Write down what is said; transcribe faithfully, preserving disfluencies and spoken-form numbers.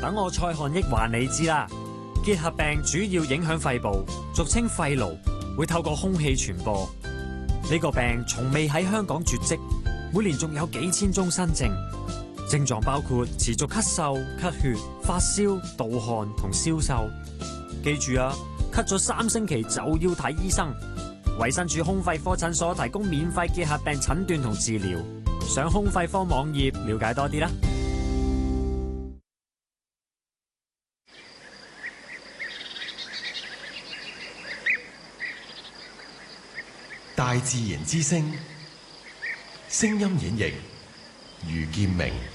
等我蔡漢益話你知啦。結核病主要影響肺部，俗稱肺癆，會透過空氣傳播。呢個病從未喺香港絕跡，每年仲有幾千宗新症。症狀包括持續咳嗽、咳血、發燒、盜汗同消瘦。記住啊，咳咗三星期就要睇醫生。衛生署胸肺科診所提供免費結核病診斷同治療，上胸肺科網頁了解多啲啦。 大自然之聲，聲音演繹，余劍明。